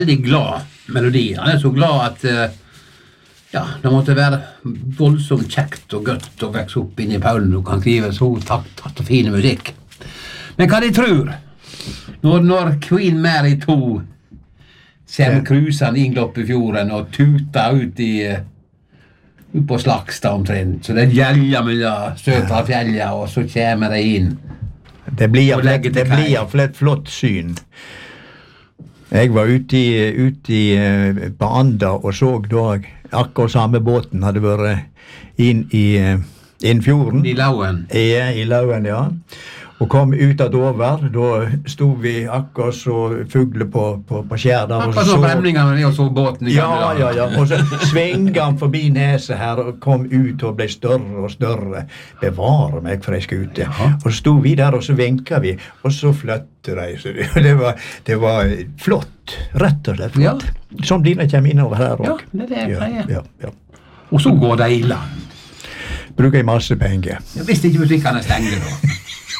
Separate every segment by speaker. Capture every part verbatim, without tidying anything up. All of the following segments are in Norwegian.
Speaker 1: veldig glad melodi. Han er så glad at ja, det måtte være voldsomt kjekt og godt å vekse opp inne i Paulen og kan skrive så takt og fine musikk. Men hva de tror, når, når Queen Mary to kommer krusende inn Gloppefjorden og tuter ut i ut på Slagstad omtrent, så det gjelder mellom Søtra fjellet, og så kommer de inn.
Speaker 2: Det blir iallfall et flott syn. Jeg var ute i, ute i på Anda og så da akkurat samme båten hadde vært inn i inn fjorden.
Speaker 1: I Lauen?
Speaker 2: Ja, i Lauen, ja. Og kom ut av Dover, da stod vi akkurat så fugle på, på, på skjær der.
Speaker 1: Akkurat så bremningene når de så båten i
Speaker 2: ja, ja, ja, og så svinget han forbi neset her og kom ut og ble større og større. Bevare meg for jeg skal ute. Og så stod vi der og så vinket vi, og så fløtte de. Så det, det, var, det var flott, rett og slett flott. Ja. Sånn blir det kommer innover her også.
Speaker 1: Ja, det er det jeg pleier.
Speaker 2: Ja, ja, ja.
Speaker 1: Og så går de i land.
Speaker 2: Bruker jeg masse penger.
Speaker 1: Jeg visste ikke butikkene stengte da.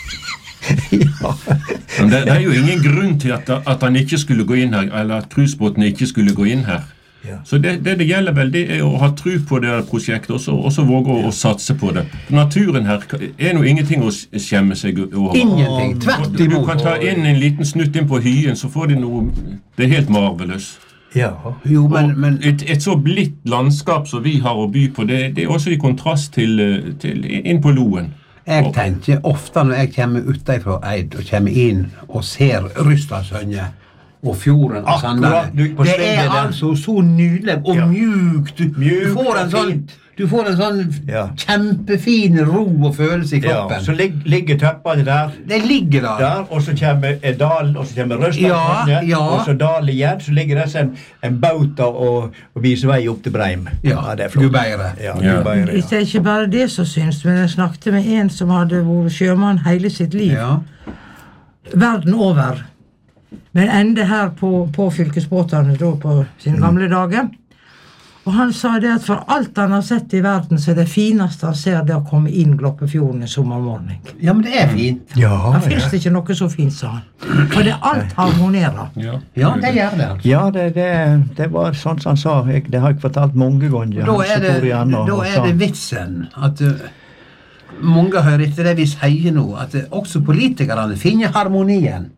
Speaker 3: Ja. Men det, det er jo ingen grunn til at, at han ikke skulle gå inn her, eller at cruisebåten ikke skulle gå inn her. Ja. Så det, det det gjelder vel, det er å ha tro på det prosjektet, og så, og så våge å, å satse på det. Naturen her er jo ingenting å skjemme seg over.
Speaker 1: Ingenting, tvert imot.
Speaker 3: Du kan ta inn en liten snutt inn på hyen, så får de noe, det er helt marveløs.
Speaker 2: Ja.
Speaker 1: Jo, men, men
Speaker 3: et, et så blitt landskap som vi har å by på, det, det er også i kontrast til, til inn på Loen.
Speaker 1: Jeg tenker ofte når jeg kommer utenfra Eid og kommer inn og ser Rystadsønne og fjorden og Sandane. Det er altså så nydelig og ja. mjukt. Du, du får en sånn, du får en sånn ja. kjempefin ro og følelse i kroppen.
Speaker 2: Ja, så lig, ligger tøppene der.
Speaker 1: Det ligger der.
Speaker 2: der. Og så kommer en dal, og så kommer Rystadsønne,
Speaker 1: ja, ja.
Speaker 2: og så dal igjen, så ligger det en, en bauta og, og viser vei opp til Breim.
Speaker 1: Ja, ja det er flott. Gubeire.
Speaker 2: Ja, Gubeire, ja.
Speaker 4: Det er ikke bare det som syns, men jeg snakket med en som hadde vært sjømann hele sitt liv.
Speaker 1: Ja.
Speaker 4: Verden over. Men enda her på, på fylkesbåtene da på sine gamle dager. Og han sa det at for alt han har sett i verden, så er det fineste han ser det å komme inn Gloppefjorden i sommermorgen.
Speaker 1: Ja, men det er fint.
Speaker 2: Ja,
Speaker 4: det finnes ja. ikke noe så fint, sa han. For det alt harmonerer.
Speaker 1: Ja, ja det gjør det.
Speaker 2: Ja, det, det, det var sånn som han sa. Jeg, det har jeg fortalt mange ganger.
Speaker 1: Da er det, og, da er det vitsen at uh, mange hører etter det vi sier nå, at uh, også politikerne finner harmonien.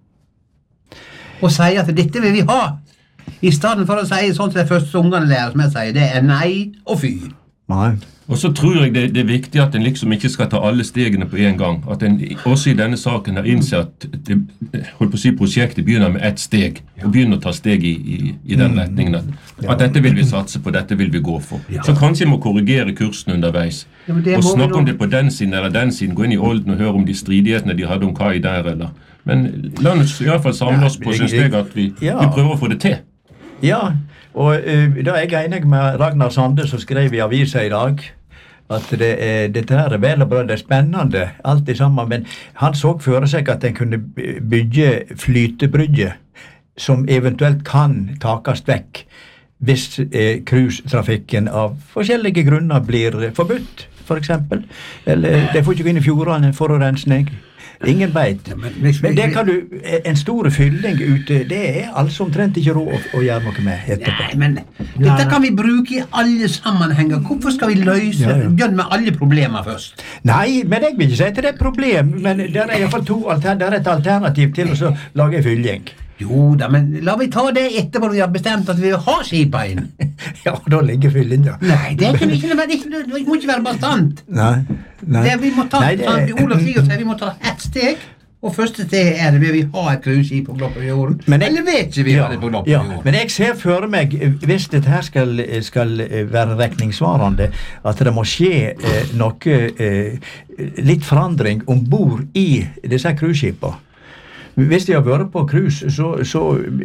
Speaker 1: Og sier at dette vil vi ha. I stedet for å si sånn til de første ungene lærer, som jeg sier, det er nei og fy.
Speaker 2: Nei.
Speaker 3: Og så tror jeg det, det er viktig at en liksom ikke skal ta alle stegene på en gang. At en også i denne saken har innsett at det, holdt på å si, prosjektet begynner med ett steg, og begynner å ta steg i, i, i den retningen. At, at dette vil vi satse på, dette vil vi gå for. Ja. Så kanskje vi må korrigere kursen underveis. Ja, og snakke om det på den siden eller den siden, gå inn i Olden og høre om de stridighetene de hadde om hva i der, eller... Men la oss i hvert fall samle oss på, synes jeg, at vi, ja. vi prøver å få det til.
Speaker 2: Ja, og uh, da er jeg enig med Ragnar Sande, som skrev i avisa i dag, at det er, dette her er vel og bra, det er spennende, alt det samme, men han så for seg at en kunne bygge flytebrygge, som eventuelt kan takast vekk, hvis eh, cruisetrafikken av forskjellige grunner blir forbudt, for eksempel. Eller det får ikke gå inn i fjordene for å rensning. Ingen vet. Ja, men, men, men det kan du, en stor fylling ute, det er altså omtrent ikke råd å, å gjøre noe med etterpå.
Speaker 1: Nei, men dette kan vi bruke i alle sammenhenger. Hvorfor skal vi løse ja, ja. Gjøre med alle problemer først?
Speaker 2: Nei, men jeg vil ikke si at det er et problem, men det er i hvert fall to alter, det er et alternativ til å lage en fylling.
Speaker 1: Jo da, men la vi ta det etterpå når vi har bestemt at vi vil ha skipa inn.
Speaker 2: Ja, da ligger fyllen, ja.
Speaker 1: Nei, det, kan ikke, det, ikke, det må ikke være bastant.
Speaker 2: Nei, nei.
Speaker 1: Det, vi må ta,
Speaker 2: nei, det...
Speaker 1: ta, Olof sier seg, vi må ta ett steg, og første steg er det, vil vi ha et cruiseskip på Gloppefjorden? Eller vet ikke vi ja, har det på Gloppefjorden?
Speaker 2: Ja, men jeg ser for meg, hvis dette her skal, skal være rekningssvarende, at det må skje eh, noe, eh, litt forandring ombord i disse cruiseskipene. Hvis de har vært på cruise, så, så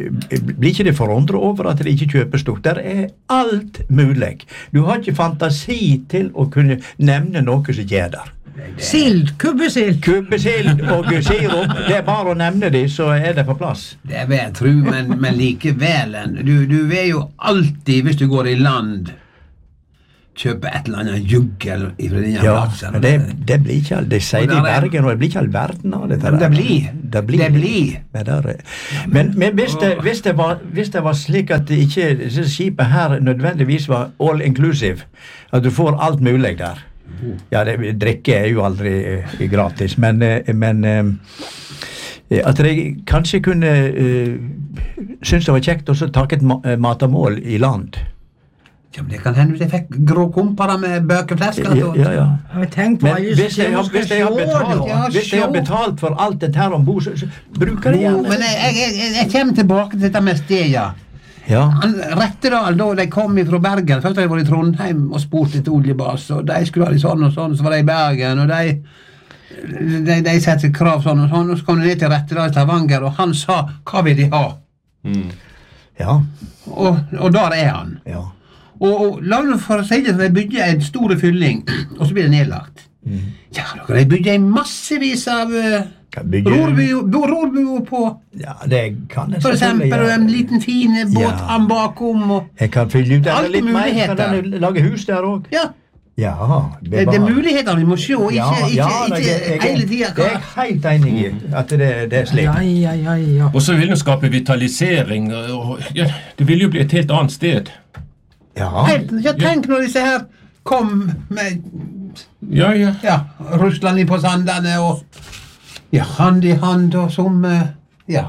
Speaker 2: blir ikke det forundret over at de ikke kjøper stort. Der er alt mulig. Du har ikke fantasi til å kunne nevne noe som ikke er der.
Speaker 4: Sild, kubbesild.
Speaker 2: Kubbesild og sirup. Det er bare å nevne de, så er det på plass.
Speaker 1: Det vil jeg tro, men, men likevel. Du, du er jo alltid, hvis du går i land, kjøpe et eller annet juggel fra denne
Speaker 2: Ja,
Speaker 1: plassen.
Speaker 2: men det, det blir ikke all- det sier
Speaker 1: Og
Speaker 2: de i
Speaker 1: der er-
Speaker 2: Bergen, og det blir ikke all verden av dette.
Speaker 1: Men det
Speaker 2: der.
Speaker 1: blir.
Speaker 2: Det blir.
Speaker 1: Det blir.
Speaker 2: Men, der, er- men, men hvis, det, hvis, det var, hvis det var slik at det ikke, disse skipet her nødvendigvis var all inclusive, at du får alt mulig der. Ja, det, drikke er jo aldri eh, gratis, men, eh, men eh, at jeg kanskje kunne uh, synes det var kjekt også å ta et ma matamål i land.
Speaker 1: Ja, men det kan hende hvis jeg fikk grå kumparer med bøkeflesker.
Speaker 2: Ja, ja, ja.
Speaker 4: Men tenk på
Speaker 2: Men
Speaker 4: alle
Speaker 2: hvis jeg, har,
Speaker 4: systemer
Speaker 2: hvis, jeg har
Speaker 4: skal se
Speaker 2: betalt,
Speaker 4: det.
Speaker 1: Ja,
Speaker 2: hvis jeg har
Speaker 1: sjå.
Speaker 2: betalt for alt dette her ombord, så, så bruker jeg
Speaker 1: Jo,
Speaker 2: gjerne.
Speaker 1: men jeg, jeg, jeg, jeg kommer tilbake til dette med stedet.
Speaker 2: Ja.
Speaker 1: Han, Rettedal, da de kom fra Bergen, først hadde jeg vært i Trondheim og spurt etter oljebas, og de skulle ha det sånn og sånn, så var de i Bergen, og de de, de setter krav sånn og sånn, og så kom de ned til Rettedal i Stavanger, og han sa, hva vil de ha?
Speaker 3: Mm.
Speaker 2: Ja.
Speaker 1: Og, og der er han.
Speaker 2: Ja.
Speaker 1: Og, og la meg for å si det, så de bygger en stor fylling, og så blir det nedlagt.
Speaker 2: Mm.
Speaker 1: Ja, de bygger en massevis av uh,
Speaker 2: Kan bygge-
Speaker 1: rorbuer på,
Speaker 2: Ja, det kan jeg
Speaker 1: for
Speaker 2: selvfølgelig
Speaker 1: eksempel, og en liten fin båt
Speaker 2: Ja.
Speaker 1: han bakom, og
Speaker 2: Jeg kan fylle ut
Speaker 1: Alt
Speaker 2: denne litt mer.
Speaker 1: muligheter.
Speaker 2: Kan denne lage hus der òg?
Speaker 1: ja,
Speaker 2: Ja.
Speaker 1: det, det er
Speaker 2: var-
Speaker 1: muligheter vi må se, ikke,
Speaker 2: Ja,
Speaker 1: ikke,
Speaker 2: ja,
Speaker 1: ikke,
Speaker 2: nei, det- jeg-
Speaker 1: hele tiden.
Speaker 2: Det er jeg helt enig i, at det, det er slik.
Speaker 4: Ja, ja, ja, ja.
Speaker 3: Og så vil den skape vitalisering. Og, ja, det vil jo bli et helt annet sted.
Speaker 2: Ja.
Speaker 1: Helt, ja, tenk når disse her kom med
Speaker 3: Ja, ja.
Speaker 1: ja, Russland på Sandane, og ja, hand i hand, og som eh, ja.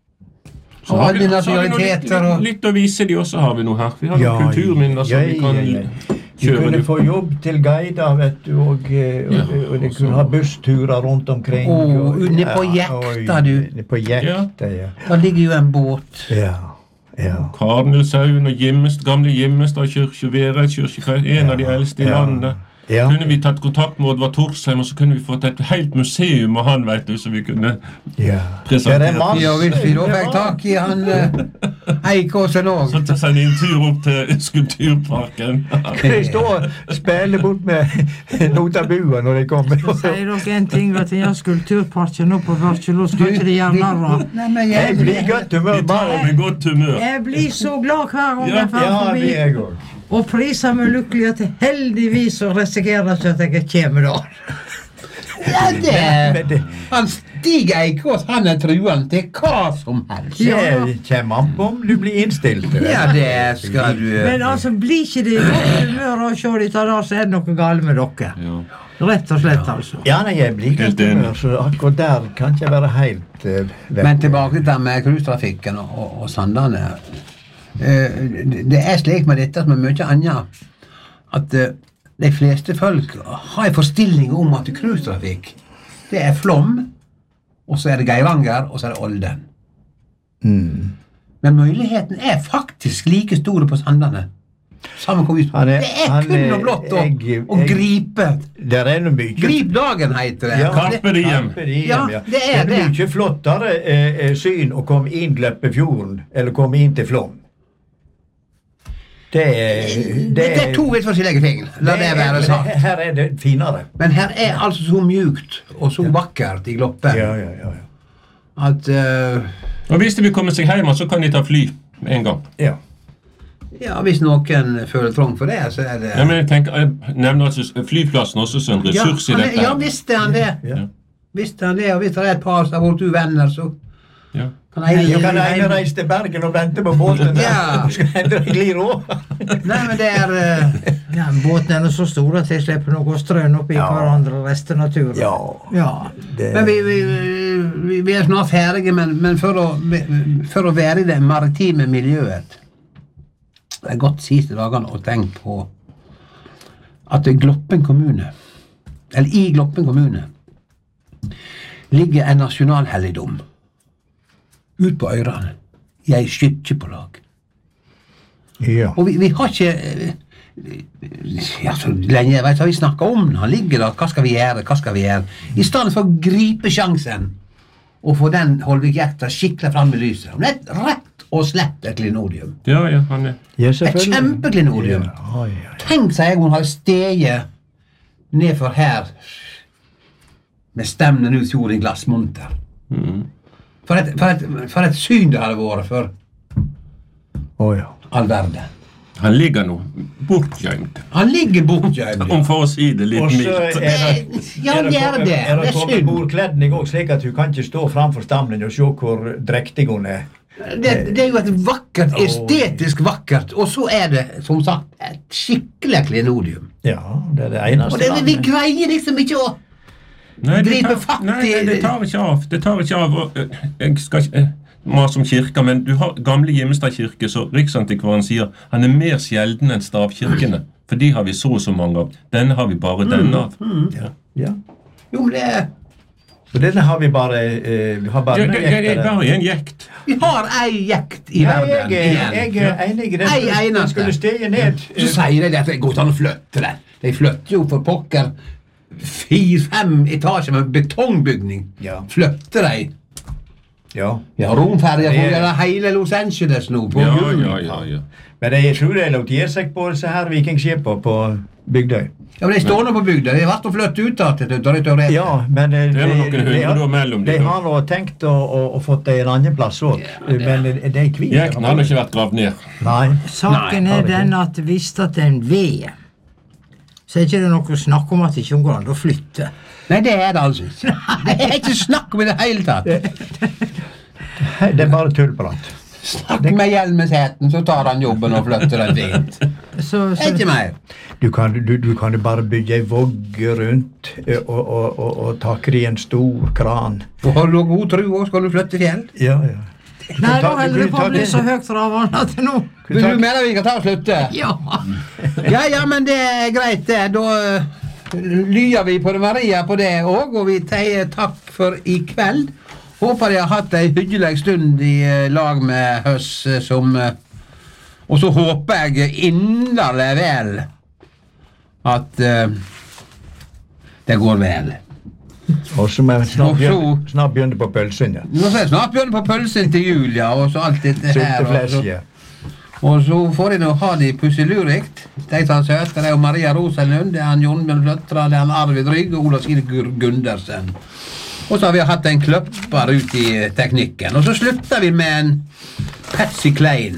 Speaker 3: Så
Speaker 1: Og
Speaker 3: har vi,
Speaker 1: alle
Speaker 3: så har vi noe litt,
Speaker 1: nasjonaliteter og
Speaker 3: litt å vise de også, har vi noe her. Vi har
Speaker 2: Ja,
Speaker 3: noen kulturminner som
Speaker 2: ja,
Speaker 3: vi kan
Speaker 2: ja, ja. Du
Speaker 3: kjøre.
Speaker 2: kunne få jobb til guider, vet du, og, eh, og,
Speaker 3: Ja,
Speaker 2: og de
Speaker 3: og så-
Speaker 2: kunne ha bussturer rundt omkring.
Speaker 1: Å,
Speaker 2: og-
Speaker 1: nede på
Speaker 2: ja,
Speaker 1: Jekta,
Speaker 2: oi,
Speaker 1: du.
Speaker 2: Nede på Jekta, ja.
Speaker 1: Der ligger jo en båt.
Speaker 2: Ja, ja.
Speaker 3: Karnelshaugen og Gimmest, gamle Gimmestad kirke, Vereid kirke, en av de eldste i
Speaker 2: Ja.
Speaker 3: landet.
Speaker 2: Ja.
Speaker 3: Kunne vi tatt kontakt med Oddvar Torsheim, og så kunne vi fått et helt museum av han, vet du, så vi kunne
Speaker 2: Ja.
Speaker 3: Presentert.
Speaker 2: Det er masse-
Speaker 1: Ja, hvis vi da fikk tak i han uh, Eikåsen òg.
Speaker 3: Så ta seg en tur opp til Skulpturparken.
Speaker 2: Kan de stå og spille bort med notabua når de kommer?
Speaker 4: Sier dere en ting at jeg har skulpturparken oppe på Børkjelo, skal ikke de gjøre narr av?
Speaker 1: Nei, men
Speaker 2: Jeg
Speaker 1: jeg
Speaker 2: blir i godt humør
Speaker 3: Vi tar
Speaker 2: bare.
Speaker 3: med godt humør.
Speaker 4: Jeg blir så glad hver gang
Speaker 3: Ja,
Speaker 4: jeg får
Speaker 2: Ja,
Speaker 4: forbi.
Speaker 2: det er jeg òg.
Speaker 4: Og priser meg lykkelig at jeg heldigvis så risikerer ikke at jeg kommer da.
Speaker 1: Ja,
Speaker 2: Men
Speaker 1: det
Speaker 2: det,
Speaker 1: Han Stig Eikås, han er truende til hva som helst.
Speaker 2: det kommer an på om du blir innstilt til det.
Speaker 1: Ja, det skal du
Speaker 4: Men altså, blir ikke det i godt humør av å se de tar av, så er det noe galt med dere.
Speaker 3: Ja.
Speaker 4: Rett og slett, altså.
Speaker 2: Ja, nei, jeg blir
Speaker 3: Helt
Speaker 2: godt
Speaker 3: enig.
Speaker 2: humør, så akkurat der kan ikke jeg være helt uh,
Speaker 1: Men tilbake til det med cruisetrafikken og, og, og Sandane. Eh, det er slik med dette som er mye annet, at eh, de fleste folk har en forstilling om at cruisetrafikk, det er Flåm, og så er det Geiranger, og så er det Olden.
Speaker 2: Mm.
Speaker 1: Men muligheten er faktisk like store på Sandane. Samme hvor vi
Speaker 2: Han er-
Speaker 1: Det er
Speaker 2: han
Speaker 1: kun
Speaker 2: er-
Speaker 1: og blått å,
Speaker 2: jeg-
Speaker 1: å
Speaker 2: jeg-
Speaker 1: gripe.
Speaker 2: Der er noe mye.
Speaker 1: Grip dagen, heter det.
Speaker 2: Ja.
Speaker 3: Carpe diem.
Speaker 2: Carpe diem,
Speaker 1: Ja,
Speaker 2: ja.
Speaker 1: det er
Speaker 2: det er
Speaker 1: det.
Speaker 2: mye flottere eh, eh, syn å komme inn Gleppefjorden, eller komme inn til Flåm. Det er,
Speaker 1: Det, det er to vidt forskjellige ting. La det være sagt.
Speaker 2: Her er det finere.
Speaker 1: Men her er altså så mjukt og så vakkert i Gloppen
Speaker 2: Ja, ja, ja. ja.
Speaker 1: at eh,
Speaker 3: Og hvis de vil komme seg hjem, så kan de ta fly med en gang.
Speaker 2: ja.
Speaker 1: ja, hvis noen føler trang for det, så er det
Speaker 3: Ja, men jeg tenker, jeg nevner altså flyplassen også som en ressurs
Speaker 1: ja,
Speaker 3: i
Speaker 1: han er,
Speaker 3: dette.
Speaker 1: ja, visste han det.
Speaker 2: Ja.
Speaker 1: Visste han det, og hvis det er et par som har vært uvenner, så
Speaker 3: Ja.
Speaker 1: kan jeg
Speaker 2: Du kan ene reise til Bergen og vente på båten.
Speaker 1: Ja.
Speaker 2: Du skal hente deg glir òg.
Speaker 1: Nei, men det er eh,
Speaker 4: Ja, men båten er nå så stor at jeg slipper noe strøn oppi
Speaker 2: Ja.
Speaker 4: hverandre resten av turen.
Speaker 2: Ja.
Speaker 4: Ja.
Speaker 2: Det,
Speaker 1: Men vi, vi, vi, vi er snart ferdige, men, men for, å, for å være i det maritime miljøet det er godt siste dagene å tenke på at Gloppen kommune, eller i Gloppen kommune, ligger en nasjonalhelligdom ut på Øyrene i ei skytje på lag.
Speaker 2: ja.
Speaker 1: Og vi, vi har ikke eh, ja, så lenge jeg vet, så har vi snakket om den. Han ligger der, hva skal vi gjøre, hva skal vi gjøre? I stedet for å gripe sjansen og få den Holvik-jekta skikkelig frem i lyset. Hun er et rett og slett et klinodium.
Speaker 3: Ja, ja, han er
Speaker 2: Ja,
Speaker 1: Et
Speaker 2: selvfølgelig.
Speaker 1: kjempeklinodium.
Speaker 2: Ja, ja, ja.
Speaker 1: Tenk seg jeg hun hadde steget nedfor her med stemmen ut jorden i glassmonter.
Speaker 3: mm.
Speaker 1: For et, for, et, for et syn det hadde vært for
Speaker 2: Å ja.
Speaker 1: all verden.
Speaker 3: Han ligger nå bortgjemt.
Speaker 1: Han ligger bortgjemt.
Speaker 3: Om for å si det litt
Speaker 2: Og så
Speaker 3: mildt.
Speaker 2: er det,
Speaker 1: Ja,
Speaker 2: er
Speaker 1: det er
Speaker 2: kommet-
Speaker 1: det.
Speaker 2: er det
Speaker 1: Det er
Speaker 2: kommet
Speaker 1: synd.
Speaker 2: bordkledning også, slik at hun kan ikke stå framfor stammen og se hvor drektig hun er.
Speaker 1: Det, det er jo et vakkert, estetisk vakkert, og så er det, som sagt, et skikkelig klenodium.
Speaker 2: Ja, det er det eneste
Speaker 1: Og det, vi
Speaker 2: navnet.
Speaker 1: greier liksom ikke å
Speaker 3: Nei, det
Speaker 1: gripe
Speaker 3: tar-
Speaker 1: fatt i-
Speaker 3: Nei, nei, det tar ikke av. Det tar ikke av. og, eh, Jeg skal ikke eh, mase om kirker, men du har gamle Gimstad kirke, så Riksantikvaren sier han er mer sjelden enn stavkirkene. For de har vi så og så mange av. Denne har vi bare denne av.
Speaker 2: Ja. Ja.
Speaker 1: Jo, men det er
Speaker 2: Og denne har vi bare, eh, vi har bare
Speaker 3: Det, det, det er
Speaker 2: nøyaktig det.
Speaker 3: bare en jekt.
Speaker 1: Vi har ei jekt i
Speaker 2: Nei,
Speaker 1: verden
Speaker 2: jeg, er-
Speaker 1: igjen.
Speaker 2: jeg er enig i det.
Speaker 1: Ei
Speaker 2: Den
Speaker 1: eneste.
Speaker 2: skulle stige ned.
Speaker 1: Så sier de at det går ikke an å flytte den. De flytter jo for pokker fire-fem etasjer med betongbygning.
Speaker 2: Ja.
Speaker 1: Flytter de.
Speaker 2: Ja.
Speaker 1: Ja, romferger
Speaker 2: Det
Speaker 1: får
Speaker 2: er-
Speaker 1: gjøre hele Los Angeles nå. På
Speaker 3: Ja,
Speaker 1: jul.
Speaker 3: ja, ja, ja.
Speaker 2: Men jeg tror de lot gi seg på disse her vikingskipene på Bygdøy.
Speaker 1: Ja, men de står nå på bygda. De har vært og flyttet ut da, til territoriet.
Speaker 2: Ja, men eh,
Speaker 3: Det er
Speaker 2: de,
Speaker 3: noen
Speaker 2: de,
Speaker 3: hundre
Speaker 2: har-
Speaker 3: år mellom de
Speaker 2: de
Speaker 3: to.
Speaker 2: har nå tenkt å, å, å fått det en annen plass òg.
Speaker 1: Ja, det-
Speaker 2: Men eh, det er kvin.
Speaker 3: Jekten har ikke vært gravd ned.
Speaker 2: Nei.
Speaker 4: Saken
Speaker 1: Nei,
Speaker 4: er
Speaker 2: har det
Speaker 4: den at hvis det er en ved, så er ikke det noe å snakke om at det ikke går an å flytte.
Speaker 1: Nei, det er det altså ikke. Det er ikke snakk om i det hele tatt.
Speaker 2: Det er bare tullprat.
Speaker 1: Snakk med Hjelmesheten, så tar han jobben og flytter den fint.
Speaker 4: Så,
Speaker 1: Det er ikke
Speaker 4: så,
Speaker 1: mer.
Speaker 2: Du kan, du, du kan jo bare bygge ei vogge rundt eh, og, og, og, og takke i en stor kran.
Speaker 1: Og har du god tro også, skal du flytte fjell?
Speaker 2: Ja, ja.
Speaker 4: nei,
Speaker 2: ta-
Speaker 4: nå holder
Speaker 2: du
Speaker 4: det på
Speaker 2: tar
Speaker 4: å bli
Speaker 2: det-
Speaker 4: så høyt fra vannet at nå
Speaker 1: Du mener vi kan ta og slutte?
Speaker 4: Ja.
Speaker 1: Ja, ja, men det er greit det. Da uh, lyer vi på det Maria på det òg, og vi sier takk for i kveld. Håper de har hatt ei hyggelig stund i uh, lag med oss uh, som uh, Og så håper jeg inderlig vel at uh, det går vel.
Speaker 2: Og så må vi snart
Speaker 1: Og så-
Speaker 2: begynne, snart begynne på pølsen, ja.
Speaker 1: Nå skal jeg snart begynne på pølsen til jul, ja, og så alt dette her. og så-
Speaker 2: Sulteflesk, ja.
Speaker 1: Og så får jeg nå ha de pusselurikt. De som er søte, det er jo Maria Rosenlund, det er han Jon Bjørnfløtra, det er han Arvid Rygg og Ola Sine Gundersen. Og så har vi hatt en kløpper ut i teknikken. Og så slutter vi med en Patsy Klein.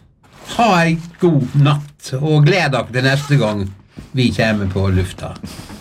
Speaker 1: Ha ei god natt, og gled dere til neste gang vi kommer på lufta.